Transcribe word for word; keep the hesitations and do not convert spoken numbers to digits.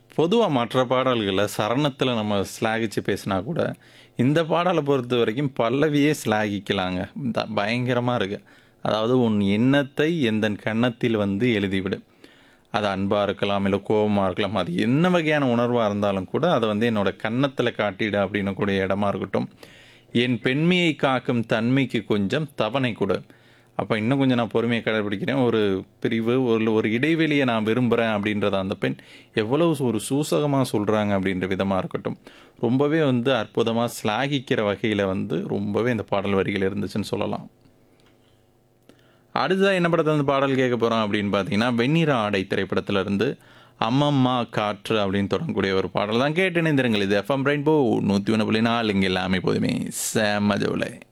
பொதுவா மற்ற பாடல்கள சரணத்தில நம்ம சிலாகிச்சு பேசினா கூட, இந்த பாடல பொறுத்தவரைக்கும் பல்லவியே சிலாகிக்கலாங்க. த பயங்கரமா இருக்கு. அதாவது "உன் எண்ணத்தை எந்தன் கன்னத்தில் வந்து எழுதிவிடு." அது அன்பா இருக்கலாம், இல்ல கோவமா இருக்கலாம். அது என்ன வகையான உணர்வா இருந்தாலும் கூட, அத வந்து என்னோட கன்னத்தில காட்டிடு அப்படின்னு கூடிய இடமா இருக்கட்டும். என் பெண்மையை காக்கும் தன்மைக்கு கொஞ்சம் தவணை கொடு. அப்ப இன்னும் கொஞ்சம் நான் பொறுமைய கடைபிடிக்கிறேன். ஒரு பிரிவு, ஒரு ஒரு இடைவெளிய நான் விரும்புறேன் அப்படின்றத அந்த பெண் எவ்வளவு ஒரு சூசகமா சொல்றாங்க அப்படின்ற விதமா இருக்கட்டும். ரொம்பவே வந்து அற்புதமா சிலாகிக்கிற வகையில வந்து ரொம்பவே இந்த பாடல் வரிகள் இருந்துச்சுன்னு சொல்லலாம். அடுத்ததா என்ன படத்துல இருந்து பாடல் கேட்க போறோம் அப்படின்னு பார்த்தீங்கன்னா, "வெண்ணிற ஆடை" திரைப்படத்திலிருந்து "அம்மம்மா காற்று" அப்படின்னு தொடங்கக்கூடிய ஒரு பாடல் தான் கேட்டு இணைந்திருங்கள். இது எஃப்எம் ரெயின்போ நூற்று ஒன்று புள்ளி நான்கு இங்க எல்லாமே எப்போதுமே செம்ம ஜோலை.